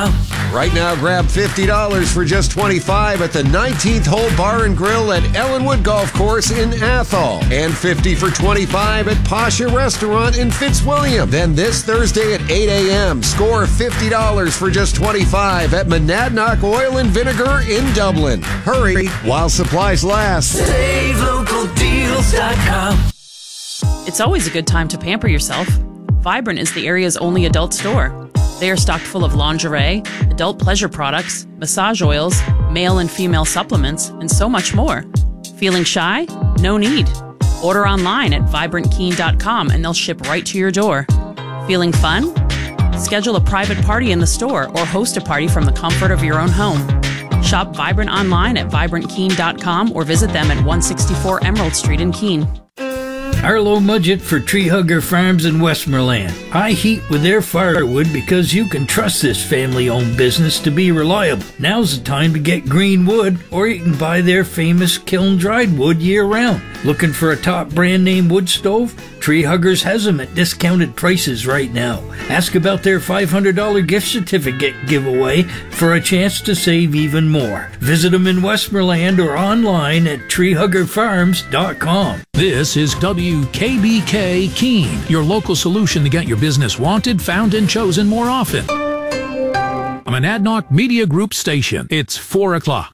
Right now, grab $50 for just $25 at the 19th Hole Bar and Grill at Ellenwood Golf Course in Athol. And $50 for $25 at Pasha Restaurant in Fitzwilliam. Then this Thursday at 8 a.m., score $50 for just $25 at Monadnock Oil and Vinegar in Dublin. Hurry while supplies last. SaveLocalDeals.com. It's always a good time to pamper yourself. Vibrant is the area's only adult store. They are stocked full of lingerie, adult pleasure products, massage oils, male and female supplements, and so much more. Feeling shy? No need. Order online at vibrantkeen.com and they'll ship right to your door. Feeling fun? Schedule a private party in the store or host a party from the comfort of your own home. Shop Vibrant online at vibrantkeen.com or visit them at 164 Emerald Street in Keene. Our low budget for Tree Hugger Farms in Westmoreland. High heat with their firewood because you can trust this family-owned business to be reliable. Now's the time to get green wood, or you can buy their famous kiln-dried wood year-round. Looking for a top brand-name wood stove? Tree Huggers has them at discounted prices right now. Ask about their $500 gift certificate giveaway for a chance to save even more. Visit them in Westmoreland or online at treehuggerfarms.com. This is WKBK Keene, your local solution to get your business wanted, found, and chosen more often. A Monadnock Media Group station. It's 4 o'clock.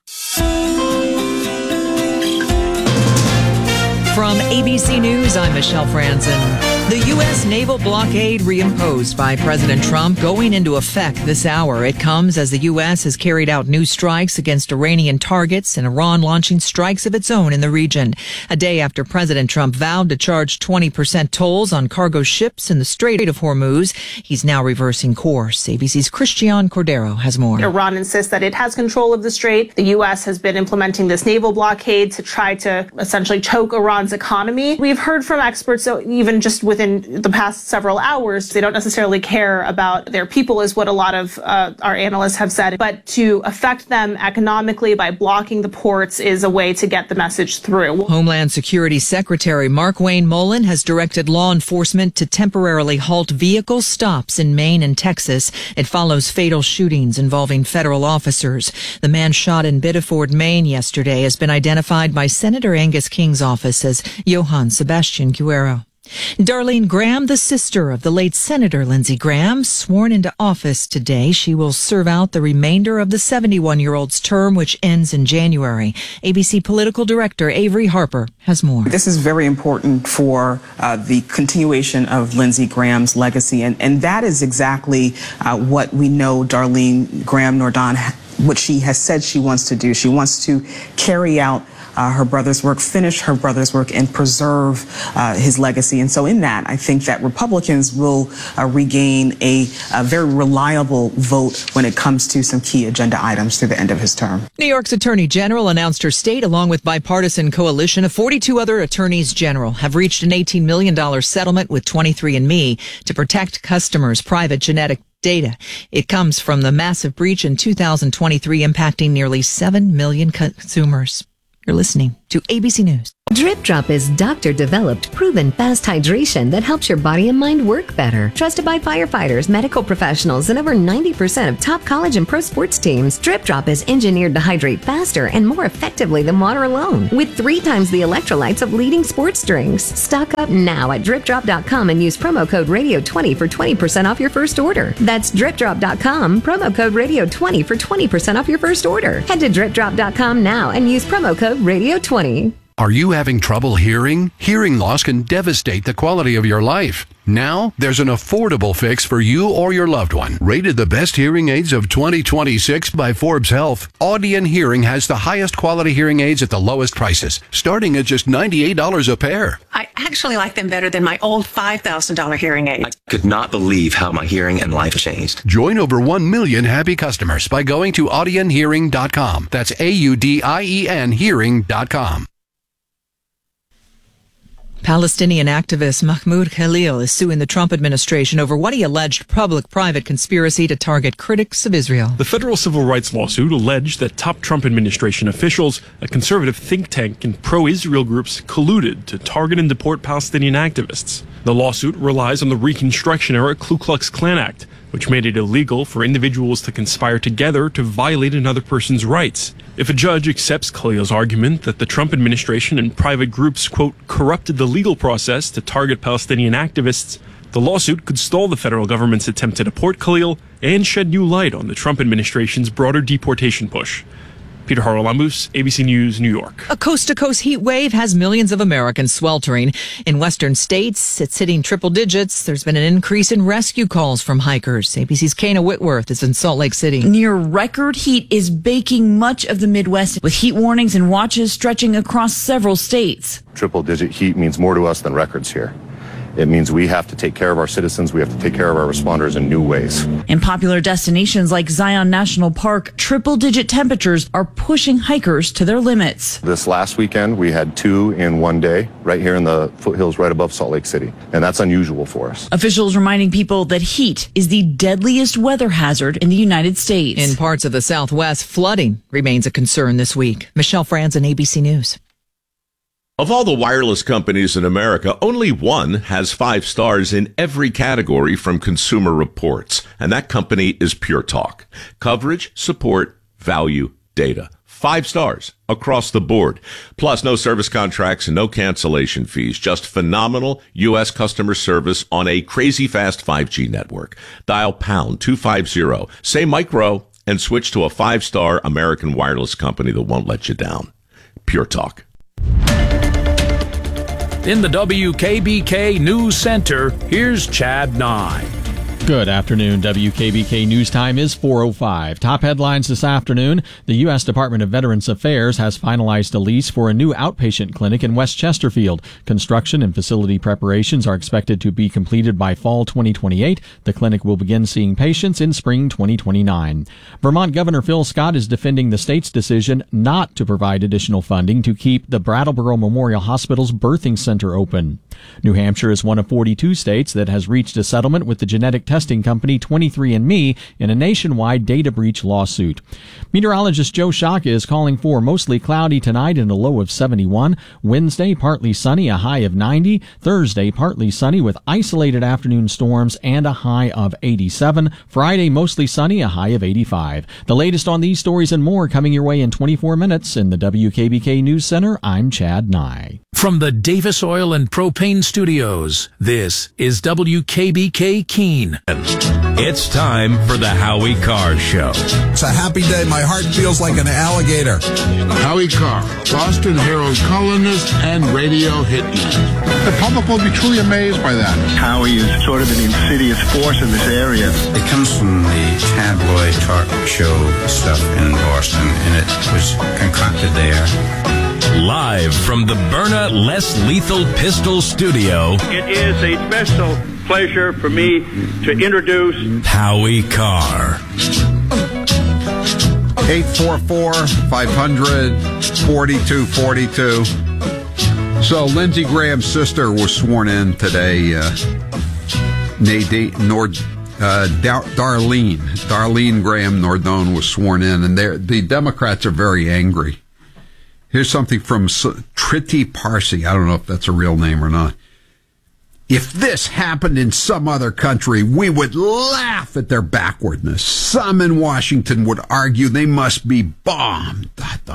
From ABC News, I'm Michelle Franzen. The U.S. naval blockade reimposed by President Trump going into effect this hour. It comes as the U.S. has carried out new strikes against Iranian targets and Iran launching strikes of its own in the region. A day after President Trump vowed to charge 20% tolls on cargo ships in the Strait of Hormuz, he's now reversing course. ABC's Christian Cordero has more. Iran insists that it has control of the strait. The U.S. has been implementing this naval blockade to try to essentially choke Iran's economy. We've heard from experts, so even just within the past several hours, they don't necessarily care about their people, is what a lot of our analysts have said. But to affect them economically by blocking the ports is a way to get the message through. Homeland Security Secretary Markwayne Mullin has directed law enforcement to temporarily halt vehicle stops in Maine and Texas. It follows fatal shootings involving federal officers. The man shot in Biddeford, Maine yesterday has been identified by Senator Angus King's office as Johann Sebastian Guerrero. Darlene Graham, the sister of the late Senator Lindsey Graham, sworn into office today. She will serve out the remainder of the 71-year-old's term, which ends in January. ABC political director Avery Harper has more. This is very important for the continuation of Lindsey Graham's legacy, and that is exactly what we know Darlene Graham Nordon, what she has said she wants to do. She wants to carry out her brother's work, finish her brother's work, and preserve his legacy. And so in that, I think that Republicans will regain a very reliable vote when it comes to some key agenda items through the end of his term. New York's Attorney General announced her state, along with bipartisan coalition of 42 other attorneys general, have reached an $18 million settlement with 23andMe to protect customers' private genetic data. It comes from the massive breach in 2023 impacting nearly 7 million consumers. You're listening to ABC News. Drip Drop is doctor-developed, proven fast hydration that helps your body and mind work better. Trusted by firefighters, medical professionals, and over 90% of top college and pro sports teams, Drip Drop is engineered to hydrate faster and more effectively than water alone, with 3 times the electrolytes of leading sports drinks. Stock up now at DripDrop.com and use promo code Radio20 for 20% off your first order. That's DripDrop.com, promo code Radio20 for 20% off your first order. Head to DripDrop.com now and use promo code Radio20. Are you having trouble hearing? Hearing loss can devastate the quality of your life. Now, there's an affordable fix for you or your loved one. Rated the best hearing aids of 2026 by Forbes Health, Audion Hearing has the highest quality hearing aids at the lowest prices, starting at just $98 a pair. I actually like them better than my old $5,000 hearing aid. I could not believe how my hearing and life changed. Join over 1 million happy customers by going to audionhearing.com. That's AUDIEN hearing.com. Palestinian activist Mahmoud Khalil is suing the Trump administration over what he alleged public-private conspiracy to target critics of Israel. The federal civil rights lawsuit alleged that top Trump administration officials, a conservative think tank, and pro-Israel groups colluded to target and deport Palestinian activists. The lawsuit relies on the Reconstruction-era Ku Klux Klan Act, which made it illegal for individuals to conspire together to violate another person's rights. If a judge accepts Khalil's argument that the Trump administration and private groups, quote, corrupted the legal process to target Palestinian activists, the lawsuit could stall the federal government's attempt to deport Khalil and shed new light on the Trump administration's broader deportation push. Peter Haralambous, ABC News, New York. A coast-to-coast heat wave has millions of Americans sweltering. In western states, it's hitting triple digits. There's been an increase in rescue calls from hikers. ABC's Kana Whitworth is in Salt Lake City. Near record heat is baking much of the Midwest, with heat warnings and watches stretching across several states. Triple-digit heat means more to us than records here. It means we have to take care of our citizens. We have to take care of our responders in new ways. In popular destinations like Zion National Park, triple-digit temperatures are pushing hikers to their limits. This last weekend, we had 2 in one day right here in the foothills right above Salt Lake City, and that's unusual for us. Officials reminding people that heat is the deadliest weather hazard in the United States. In parts of the Southwest, flooding remains a concern this week. Michelle Franzen, ABC News. Of all the wireless companies in America, only one has 5 stars in every category from Consumer Reports, and that company is Pure Talk. Coverage, support, value, data. 5 stars across the board. Plus, no service contracts and no cancellation fees. Just phenomenal U.S. customer service on a crazy fast 5G network. Dial pound 250, say micro, and switch to a 5-star American wireless company that won't let you down. Pure Talk. In the WKBK News Center, here's Chad Nye. Good afternoon. WKBK News Time is 4:05. Top headlines this afternoon. The U.S. Department of Veterans Affairs has finalized a lease for a new outpatient clinic in West Chesterfield. Construction and facility preparations are expected to be completed by fall 2028. The clinic will begin seeing patients in spring 2029. Vermont Governor Phil Scott is defending the state's decision not to provide additional funding to keep the Brattleboro Memorial Hospital's birthing center open. New Hampshire is one of 42 states that has reached a settlement with the genetic testing company 23andMe in a nationwide data breach lawsuit. Meteorologist Joe Shaka is calling for mostly cloudy tonight and a low of 71. Wednesday, partly sunny, a high of 90. Thursday, partly sunny with isolated afternoon storms and a high of 87. Friday, mostly sunny, a high of 85. The latest on these stories and more coming your way in 24 minutes. In the WKBK News Center, I'm Chad Nye. From the Davis Oil and Propane Studios, this is WKBK Keene. It's time for the Howie Carr Show. It's a happy day. My heart feels like an alligator. Howie Carr, Boston Herald columnist and radio hit man. The public will be truly amazed by that. Howie is sort of an insidious force in this area. It comes from the tabloid talk show stuff in Boston, and it was concocted there. Live from the Byrna Less Lethal Pistol Studio, it is a special pleasure for me to introduce Howie Carr. 844-500-4242. So Lindsey Graham's sister was sworn in today. Darlene Graham Nardone was sworn in, and the Democrats are very angry. Here's something from Triti Parsi. I don't know if that's a real name or not. If this happened in some other country, we would laugh at their backwardness. Some in Washington would argue they must be bombed. ...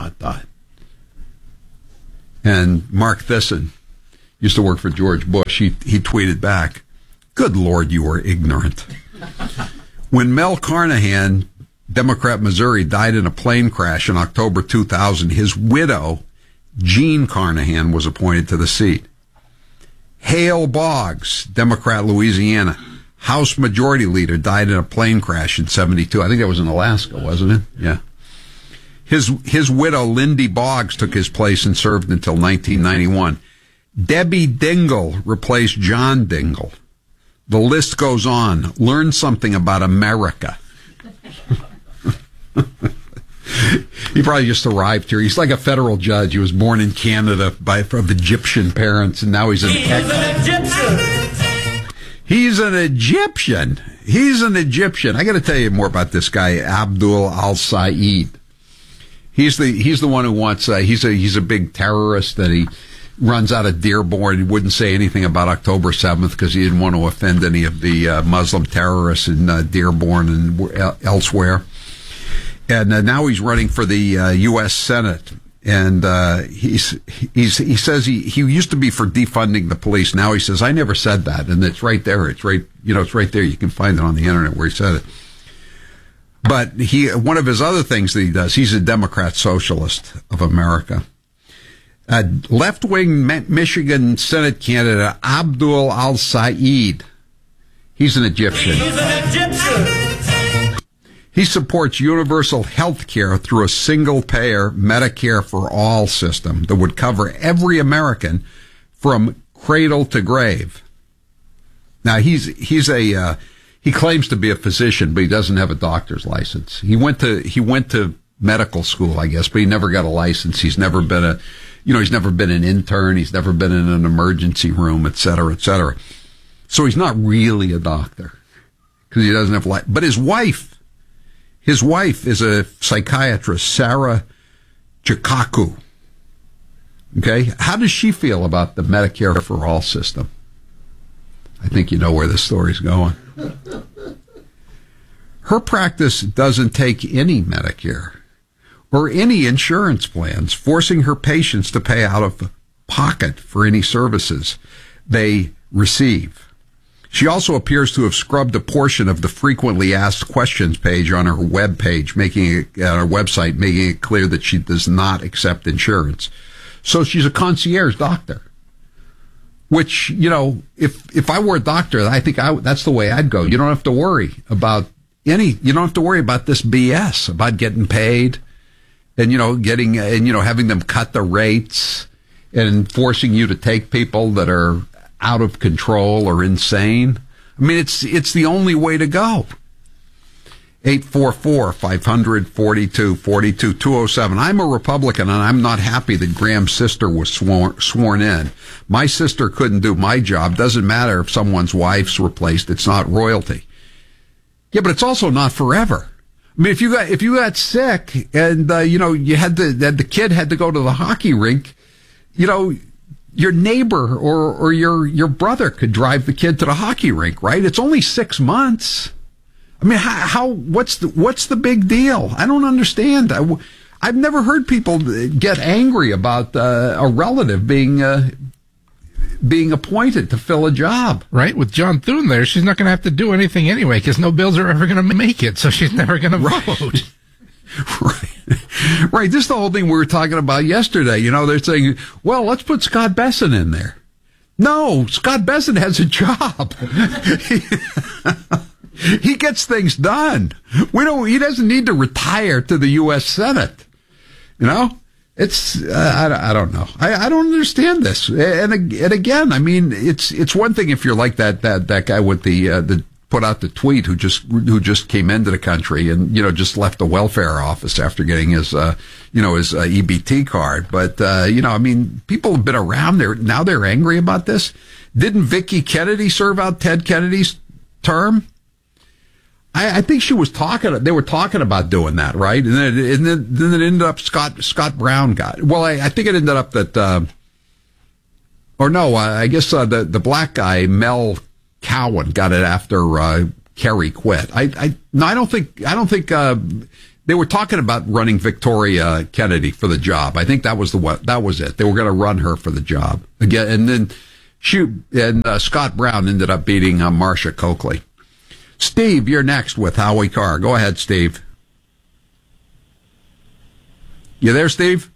And Mark Thiessen used to work for George Bush. He tweeted back, "Good Lord, you are ignorant." When Mel Carnahan, Democrat Missouri, died in a plane crash in October 2000, his widow, Jean Carnahan, was appointed to the seat. Hale Boggs, Democrat Louisiana, House Majority Leader, died in a plane crash in 72. I think that was in Alaska, wasn't it? Yeah. His widow, Lindy Boggs, took his place and served until 1991. Debbie Dingell replaced John Dingell. The list goes on. Learn something about America. He probably just arrived here. He's like a federal judge. He was born in Canada of Egyptian parents, and now he's an Egyptian. He's an Egyptian. He's an Egyptian. I got to tell you more about this guy, Abdul Al-Said. He's the one who wants. He's a big terrorist that he runs out of Dearborn. He wouldn't say anything about October 7th because he didn't want to offend any of the Muslim terrorists in Dearborn and elsewhere. And now he's running for the U.S. Senate. And he says he used to be for defunding the police. Now he says, I never said that. And it's right there. It's right there. You can find it on the internet where he said it. But one of his other things that he does, he's a Democrat Socialist of America. Left-wing Michigan Senate candidate Abdul al-Said. He's an Egyptian. He supports universal health care through a single-payer Medicare for All system that would cover every American from cradle to grave. Now, he claims to be a physician, but he doesn't have a doctor's license. He went to medical school, I guess, but he never got a license. He's never been he's never been an intern. He's never been in an emergency room, et cetera, et cetera. So he's not really a doctor because he doesn't have a license. But his wife is a psychiatrist, Sarah Chikaku. Okay. How does she feel about the Medicare for All system? I think you know where this story's going. Her practice doesn't take any Medicare or any insurance plans, forcing her patients to pay out of pocket for any services they receive. She also appears to have scrubbed a portion of the frequently asked questions page on her website, making it clear that she does not accept insurance. So she's a concierge doctor, which, if I were a doctor, I think that's the way I'd go. You don't have to worry about you don't have to worry about this BS about getting paid and, having them cut the rates and forcing you to take people that are out of control or insane. I mean, it's the only way to go. 844-500-4242, 207. I'm a Republican, and I'm not happy that Graham's sister was sworn in. My sister couldn't do my job. Doesn't matter if someone's wife's replaced. It's not royalty. Yeah, but it's also not forever. I mean, if you got sick and, the kid had to go to the hockey rink, your neighbor or your brother could drive the kid to the hockey rink, right? It's only 6 months. I mean, what's the big deal? I don't understand. I've never heard people get angry about a relative being appointed to fill a job. Right? With John Thune there, she's not going to have to do anything anyway because no bills are ever going to make it, so she's never going to vote. Right. This is the whole thing we were talking about yesterday. They're saying, well, let's put Scott Besson in there. No, Scott Besson has a job. He gets things done. He doesn't need to retire to the U.S. Senate. It's, I don't know. I don't understand this. And again, I mean, it's one thing if you're like that guy with the put out the tweet who just came into the country and, just left the welfare office after getting his EBT card. But, I mean, people have been around there. Now they're angry about this. Didn't Vicki Kennedy serve out Ted Kennedy's term? I think they were talking about doing that, right? And then it ended up Scott Brown got it. Well, I think it ended up that, I guess the black guy, Mel Cowan, got it after Kerry quit. I don't think they were talking about running Victoria Kennedy for the job. I think that was it. They were going to run her for the job again, and then Scott Brown ended up beating Marsha Coakley. Steve, you're next with Howie Carr. Go ahead, Steve. You there, Steve?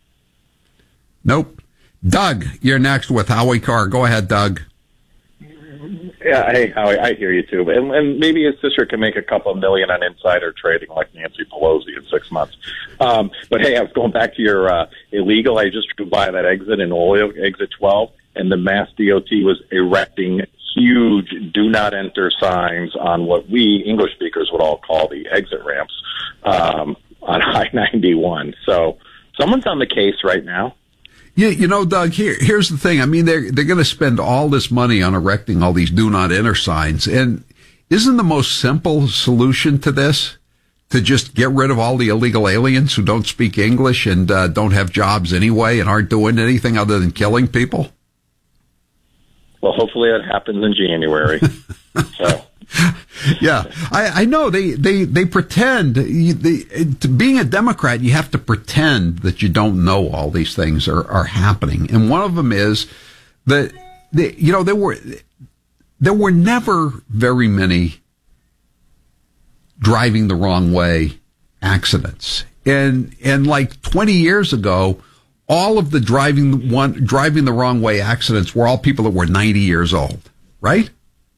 Nope. Doug, you're next with Howie Carr. Go ahead, Doug. Yeah, hey, Howie, I hear you too. And maybe his sister can make a couple of million on insider trading like Nancy Pelosi in 6 months. But hey, I was going back to your illegal. I just drove by that exit in Holyoke, exit 12, and the Mass DOT was erecting huge do not enter signs on what we English speakers would all call the exit ramps on I-91. So someone's on the case right now. Yeah, Doug, here's the thing. I mean, they're going to spend all this money on erecting all these do not enter signs. And isn't the most simple solution to this to just get rid of all the illegal aliens who don't speak English and don't have jobs anyway and aren't doing anything other than killing people? Well, hopefully that happens in January. So. Yeah, I know they pretend. Being a Democrat, you have to pretend that you don't know all these things are happening. And one of them is that there were never very many driving the wrong way accidents. And like 20 years ago, all of the driving the wrong way accidents were all people that were 90 years old, right?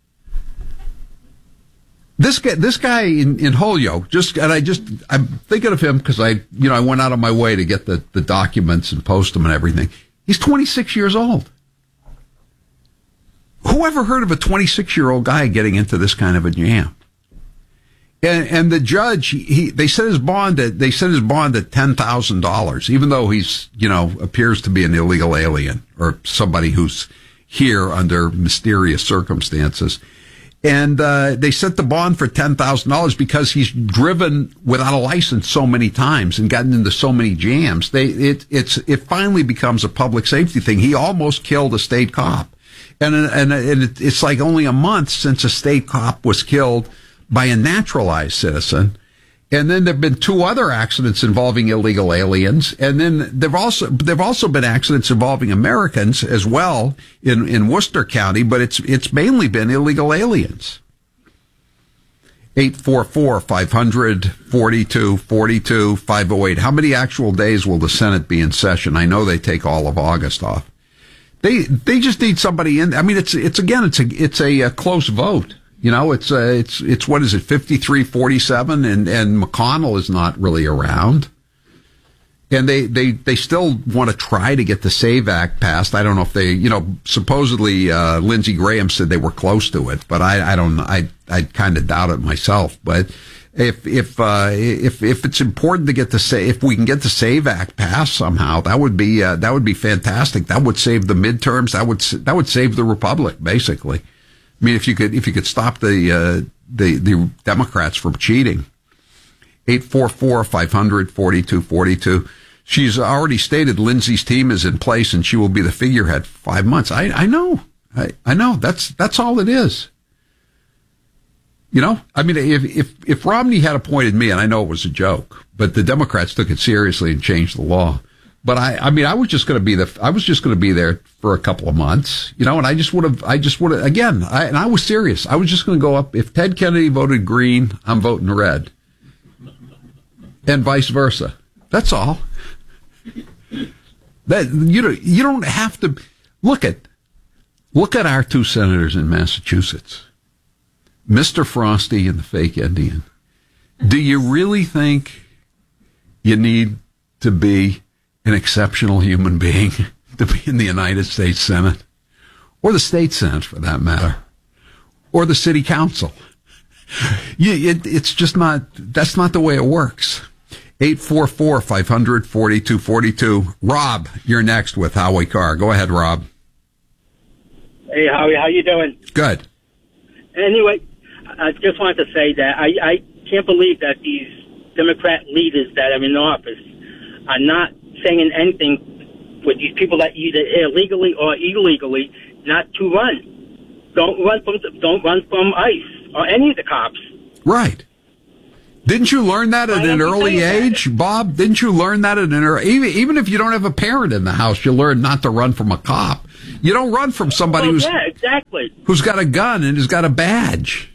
This guy in Holyoke, I'm thinking of him because I went out of my way to get the documents and post them and everything. He's 26 years old. Who ever heard of a 26-year-old guy getting into this kind of a jam? And the judge, they set his bond at $10,000, even though he's, appears to be an illegal alien or somebody who's here under mysterious circumstances. And they set the bond for $10,000 because he's driven without a license so many times and gotten into so many jams. It finally becomes a public safety thing. He almost killed a state cop, and it's like only a month since a state cop was killed by a naturalized citizen. And then there've been 2 other accidents involving illegal aliens, and then there've also been accidents involving Americans as well in Worcester County, but it's mainly been illegal aliens. 844-500-4242-508. How many actual days will the Senate be in session? I know they take all of August off. They just need somebody in. I mean, it's a close vote. It's what is it, 53-47, and McConnell is not really around. And they still want to try to get the SAVE Act passed. I don't know if they, supposedly, Lindsey Graham said they were close to it, but I don't know. I kind of doubt it myself. But if it's important to get if we can get the SAVE Act passed somehow, that would be fantastic. That would save the midterms. That would save the Republic, basically. I mean, if you could stop the Democrats from cheating. 844-500-4242. She's already stated Lindsey's team is in place and she will be the figurehead 5 months. I know. I know. That's all it is. I mean, if Romney had appointed me, and I know it was a joke, but the Democrats took it seriously and changed the law. But I was just going to be there for a couple of months, and I was serious. I was just going to go up. If Ted Kennedy voted green, I'm voting red. And vice versa. That's all. That you don't have to look at our 2 senators in Massachusetts. Mr. Frosty and the fake Indian. Do you really think you need to be an exceptional human being to be in the United States Senate, or the state Senate for that matter, or the city council? It's just not, that's not the way it works. 844-500-4242. Rob, you're next with Howie Carr. Go ahead, Rob. Hey, Howie, how you doing? Good. Anyway, I just wanted to say that I can't believe that these Democrat leaders that are in office are not saying anything with these people that either illegally or illegally not to run. Don't run from ICE or any of the cops. Right. Didn't you learn that at an early age, Bob? Didn't you learn that at an early, even if you don't have a parent in the house, you learn not to run from a cop. You don't run from somebody who's got a gun and has got a badge.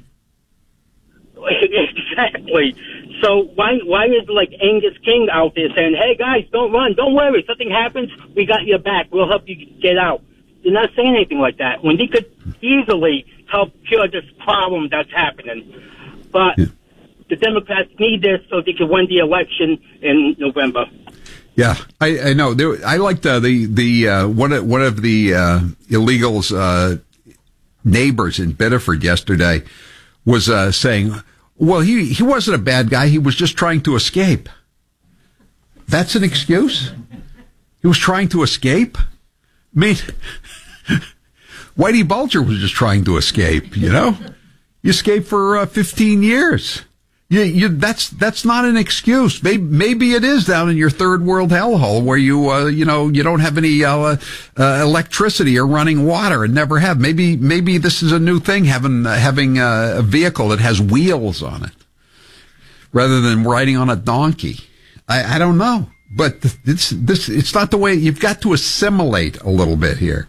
Exactly. So why is like Angus King out there saying, "Hey guys, don't run, don't worry, if something happens, we got your back, we'll help you get out"? They're not saying anything like that when he could easily help cure this problem that's happening. But the Democrats need this so they can win the election in November. Yeah, I know. I liked one of the illegals' neighbors in Biddeford yesterday was saying, well, he wasn't a bad guy. He was just trying to escape. That's an excuse? He was trying to escape? I mean, Whitey Bulger was just trying to escape, You escaped for 15 years. That's not an excuse. Maybe it is down in your third world hellhole where you don't have any electricity or running water and never have. Maybe this is a new thing, having a vehicle that has wheels on it rather than riding on a donkey. I don't know, but it's not the way. You've got to assimilate a little bit here.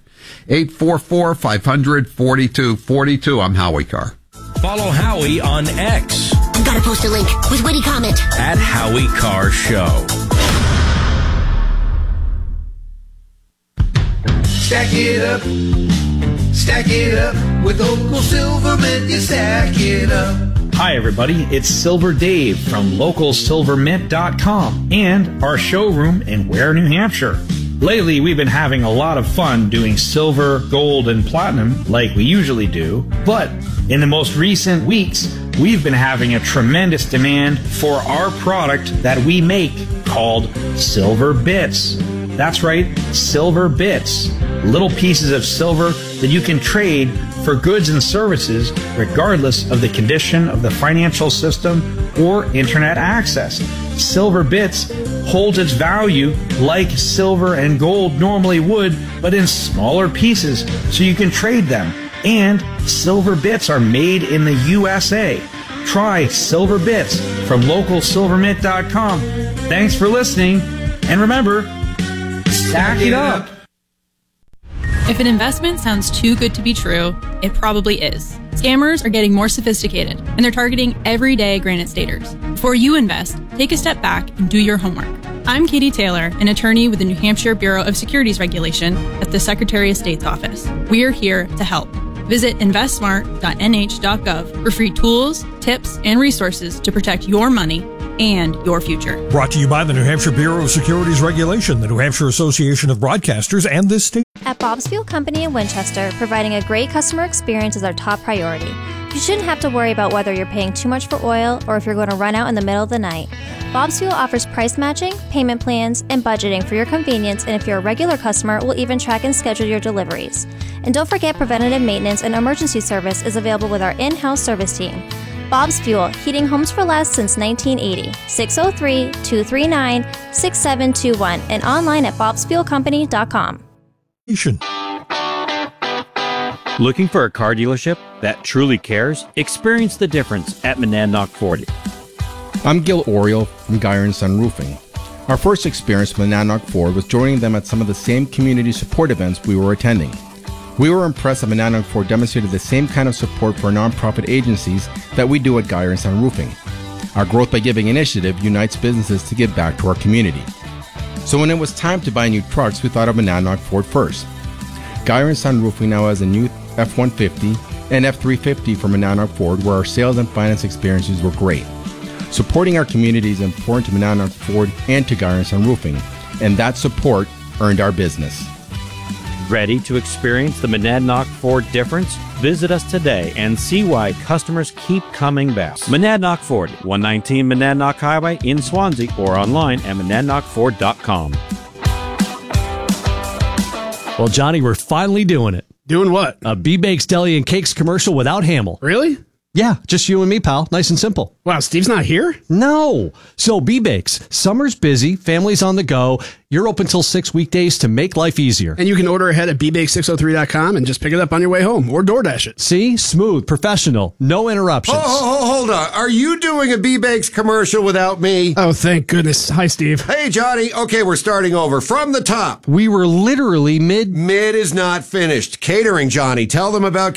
844-500-4242. I'm Howie Carr. Follow Howie on X. Gotta post a link with witty comment. At Howie Carr Show. Stack it up with Local Silvermint, you stack it up. Hi everybody, it's Silver Dave from LocalSilverMint.com and our showroom in Ware, New Hampshire. Lately, we've been having a lot of fun doing silver, gold, and platinum like we usually do, but in the most recent weeks, we've been having a tremendous demand for our product that we make called Silver Bits. That's right, Silver Bits. Little pieces of silver that you can trade for goods and services regardless of the condition of the financial system or internet access. Silver Bits holds its value like silver and gold normally would, but in smaller pieces so you can trade them. And Silver Bits are made in the USA. Try Silver Bits from LocalSilverMint.com. Thanks for listening, and remember, stack it up. If an investment sounds too good to be true, it probably is. Scammers are getting more sophisticated, and they're targeting everyday Granite Staters. Before you invest, take a step back and do your homework. I'm Katie Taylor, an attorney with the New Hampshire Bureau of Securities Regulation at the Secretary of State's office. We are here to help. Visit investsmart.nh.gov for free tools, tips, and resources to protect your money and your future. Brought to you by the New Hampshire Bureau of Securities Regulation, the New Hampshire Association of Broadcasters, and this state. At Bob's Fuel Company in Winchester, providing a great customer experience is our top priority. You shouldn't have to worry about whether you're paying too much for oil or if you're going to run out in the middle of the night. Bob's Fuel offers price matching, payment plans, and budgeting for your convenience, and if you're a regular customer, we'll even track and schedule your deliveries. And don't forget, preventative maintenance and emergency service is available with our in-house service team. Bob's Fuel, heating homes for less since 1980. 603-239-6721 and online at bobsfuelcompany.com. Looking for a car dealership that truly cares? Experience the difference at Monadnock Ford. I'm Gil Oriole from Geyer & Son Roofing. Our first experience with Monadnock Ford was joining them at some of the same community support events we were attending. We were impressed that Monadnock Ford demonstrated the same kind of support for nonprofit agencies that we do at Geyer & Son Roofing. Our Growth by Giving initiative unites businesses to give back to our community. So when it was time to buy new trucks, we thought of Monadnock Ford first. Geyer & Son Roofing now has a new F-150 and F-350 from Monadnock Ford, where our sales and finance experiences were great. Supporting our community is important to Monadnock Ford and to Geyer & Son Roofing, and that support earned our business. Ready to experience the Monadnock Ford difference? Visit us today and see why customers keep coming back. Monadnock Ford, 119 Monadnock Highway in Swansea, or online at monadnockford.com. Well, Johnny, we're finally doing it. Doing what? A B-Bakes Deli and Cakes commercial without Hamill. Really? Yeah, just you and me, pal. Nice and simple. Wow, Steve's not here? No. So B-Bakes, summer's busy, family's on the go. You're open till 6 weekdays to make life easier. And you can order ahead at bbake603.com and just pick it up on your way home or DoorDash it. See? Smooth, professional, no interruptions. Hold on. Are you doing a B-Bakes commercial without me? Oh, thank goodness. Hi, Steve. Hey, Johnny. Okay, we're starting over. From the top. We were literally mid. Mid is not finished. Catering, Johnny. Tell them about